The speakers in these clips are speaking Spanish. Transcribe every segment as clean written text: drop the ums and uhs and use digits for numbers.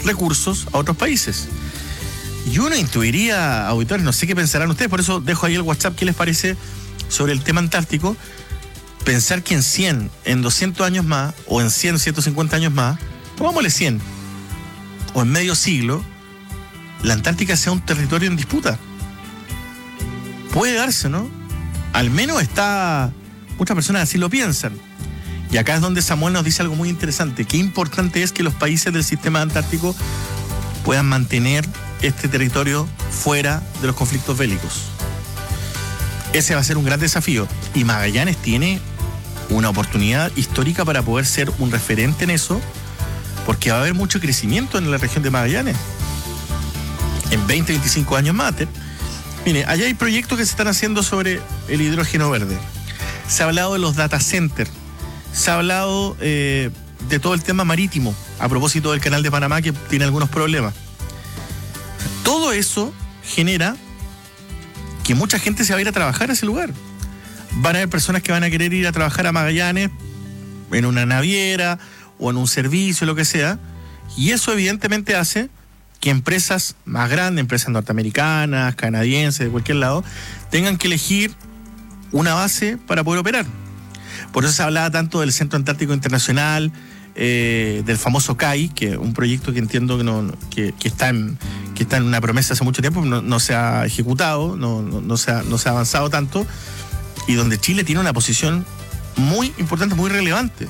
recursos a otros países. Y uno intuiría, auditores, no sé qué pensarán ustedes, por eso dejo ahí el WhatsApp, ¿qué les parece sobre el tema antártico? Pensar que en 100, en 200 años más, o en 100, 150 años más, pongámosle 100, o en medio siglo, la Antártica sea un territorio en disputa. Puede darse, ¿no? Al menos muchas personas así lo piensan. Y acá es donde Samuel nos dice algo muy interesante. Qué importante es que los países del sistema antártico puedan mantener este territorio fuera de los conflictos bélicos. Ese va a ser un gran desafío. Y Magallanes tiene una oportunidad histórica para poder ser un referente en eso, porque va a haber mucho crecimiento en la región de Magallanes. En 20, 25 años más. Mire, allá hay proyectos que se están haciendo sobre el hidrógeno verde. Se ha hablado de los data centers. Se ha hablado de todo el tema marítimo, a propósito del canal de Panamá, que tiene algunos problemas. Todo eso genera que mucha gente se va a ir a trabajar a ese lugar. Van a haber personas que van a querer ir a trabajar a Magallanes en una naviera o en un servicio, lo que sea. Y eso evidentemente hace que empresas más grandes, empresas norteamericanas, canadienses, de cualquier lado, tengan que elegir una base para poder operar. Por eso se hablaba tanto del Centro Antártico Internacional, del famoso CAI, que es un proyecto que entiendo que está en una promesa hace mucho tiempo, no se ha ejecutado, no se ha avanzado tanto, y donde Chile tiene una posición muy importante, muy relevante.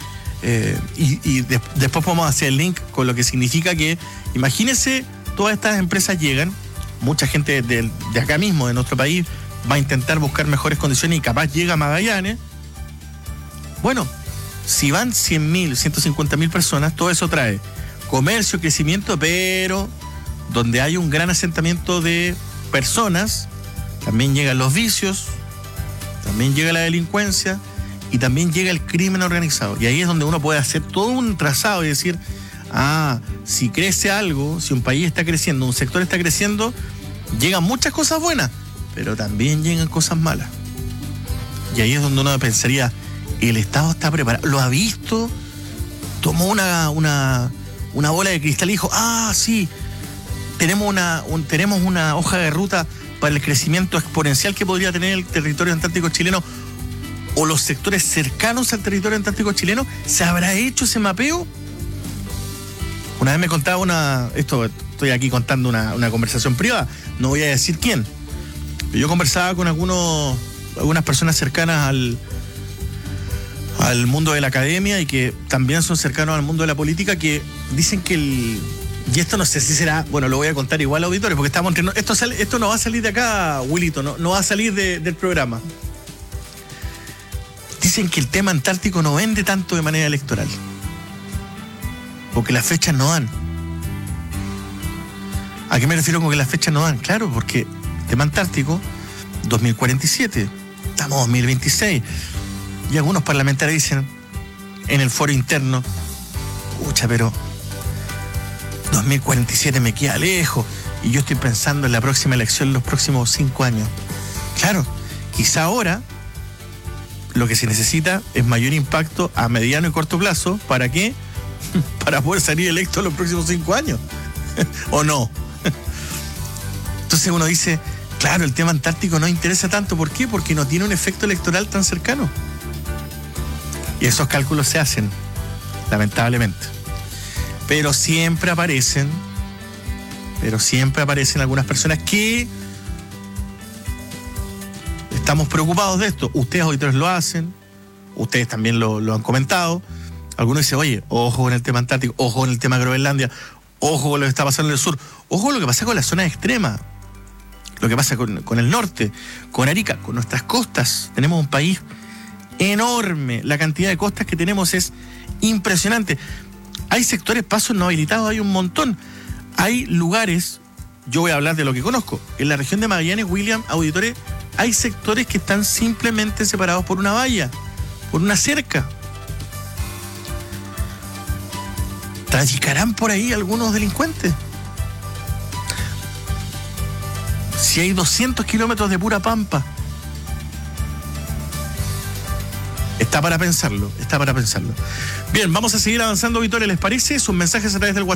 Después podemos hacer el link con lo que significa que, imagínense, todas estas empresas llegan, mucha gente de acá mismo, de nuestro país, va a intentar buscar mejores condiciones y capaz llega a Magallanes. Bueno, si van 100.000, 150.000 personas, todo eso trae comercio, crecimiento, pero donde hay un gran asentamiento de personas, también llegan los vicios, también llega la delincuencia y también llega el crimen organizado. Y ahí es donde uno puede hacer todo un trazado y decir, si crece algo, si un país está creciendo, un sector está creciendo, llegan muchas cosas buenas, pero también llegan cosas malas. Y ahí es donde uno pensaría, el Estado está preparado, lo ha visto, tomó una bola de cristal y dijo, sí, tenemos una hoja de ruta para el crecimiento exponencial que podría tener el territorio antártico chileno o los sectores cercanos al territorio antártico chileno. ¿Se habrá hecho ese mapeo? Una vez me contaba estoy aquí contando una conversación privada, no voy a decir quién. Yo conversaba con algunas personas cercanas al mundo de la academia y que también son cercanos al mundo de la política, que dicen que y esto no sé si será, bueno, lo voy a contar igual a auditores, porque estamos entre esto no va a salir de acá, Wilito, no va a salir del programa. Dicen que el tema antártico no vende tanto de manera electoral, porque las fechas no dan. ¿A qué me refiero con que las fechas no dan? Claro, porque el tema antártico, 2047, estamos en 2026, y algunos parlamentarios dicen en el foro interno, pero 2047 me queda lejos y yo estoy pensando en la próxima elección, los próximos 5 años. Claro, quizá ahora lo que se necesita es mayor impacto a mediano y corto plazo. ¿Para qué? Para poder salir electo en los próximos 5 años. ¿O no? Entonces uno dice, claro, el tema antártico no interesa tanto. ¿Por qué? Porque no tiene un efecto electoral tan cercano. Y esos cálculos se hacen, lamentablemente. Pero siempre aparecen algunas personas que estamos preocupados de esto. Ustedes auditores lo hacen, ustedes también lo han comentado. Algunos dicen, oye, ojo con el tema antártico, ojo con el tema Groenlandia, ojo con lo que está pasando en el sur, ojo con lo que pasa con la zona extrema, lo que pasa con el norte, con Arica, con nuestras costas. Tenemos un país enorme, la cantidad de costas que tenemos es impresionante. Hay sectores, pasos no habilitados, hay un montón. Hay lugares, yo voy a hablar de lo que conozco, en la región de Magallanes, William, auditores, hay sectores que están simplemente separados por una valla, por una cerca. ¿Trajicarán por ahí algunos delincuentes? Si hay 200 kilómetros de pura pampa. Está para pensarlo. Bien, vamos a seguir avanzando, auditores, ¿les parece? Sus mensajes a través del WhatsApp.